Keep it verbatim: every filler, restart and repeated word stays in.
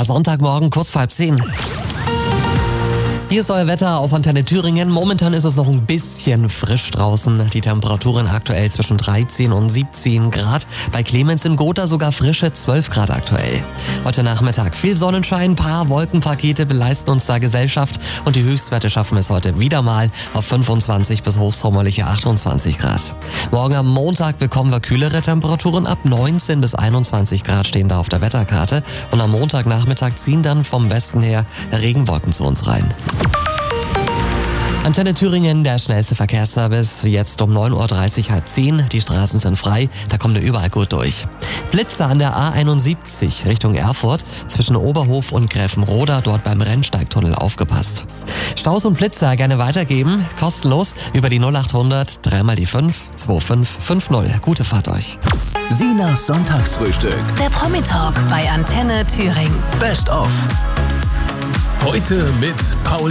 Der Sonntagmorgen kurz vor halb zehn. Hier ist euer Wetter auf Antenne Thüringen. Momentan ist es noch ein bisschen frisch draußen. Die Temperaturen aktuell zwischen dreizehn und siebzehn Grad. Bei Clemens in Gotha sogar frische zwölf Grad aktuell. Heute Nachmittag viel Sonnenschein, paar Wolkenpakete beleisten uns da Gesellschaft und die Höchstwerte schaffen es heute wieder mal auf fünfundzwanzig bis hochsommerliche achtundzwanzig Grad. Morgen am Montag bekommen wir kühlere Temperaturen. Ab neunzehn bis einundzwanzig Grad stehen da auf der Wetterkarte. Und am Montagnachmittag ziehen dann vom Westen her Regenwolken zu uns rein. Antenne Thüringen, der schnellste Verkehrsservice, jetzt um neun Uhr dreißig, halb zehn. Die Straßen sind frei, da kommt ihr überall gut durch. Blitzer an der A einundsiebzig Richtung Erfurt, zwischen Oberhof und Gräfenroda, dort beim Rennsteigtunnel aufgepasst. Staus und Blitzer gerne weitergeben, kostenlos über die null achthundert, dreimal die fünf, zwei fünf fünf null. Gute Fahrt euch. Sinas Sonntagsfrühstück. Der Promi-Talk bei Antenne Thüringen. Best of. Heute mit Paul